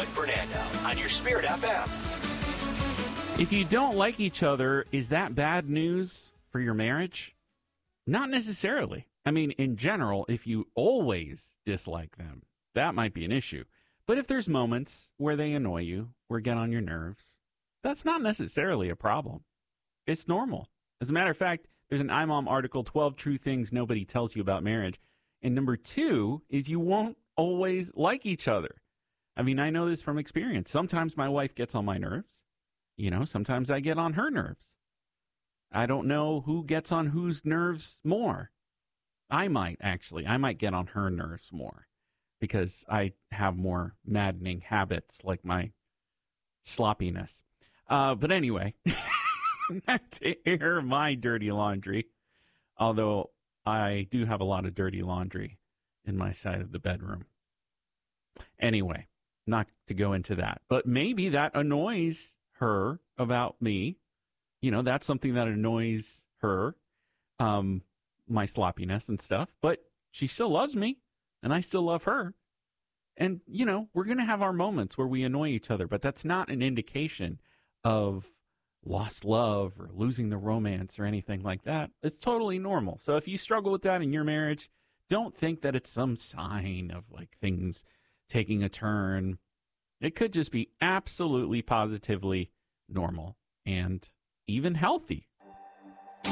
Fernando on your Spirit FM. If you don't like each other, is that bad news for your marriage? Not necessarily. I mean, in general, if you always dislike them, that might be an issue. But if there's moments where they annoy you, or get on your nerves, that's not necessarily a problem. It's normal. As a matter of fact, there's an iMom article, 12 True Things Nobody Tells You About Marriage. And number 2 is you won't always like each other. I mean, I know this from experience. Sometimes my wife gets on my nerves. You know, sometimes I get on her nerves. I don't know who gets on whose nerves more. I might get on her nerves more because I have more maddening habits like my sloppiness. But anyway, not to air my dirty laundry, although I do have a lot of dirty laundry in my side of the bedroom. Anyway, not to go into that, but maybe that annoys her about me. You know, that's something that annoys her, my sloppiness and stuff, but she still loves me and I still love her. And, you know, we're going to have our moments where we annoy each other, but that's not an indication of lost love or losing the romance or anything like that. It's totally normal. So if you struggle with that in your marriage, don't think that it's some sign of like things taking a turn. It could just be absolutely positively normal and even healthy.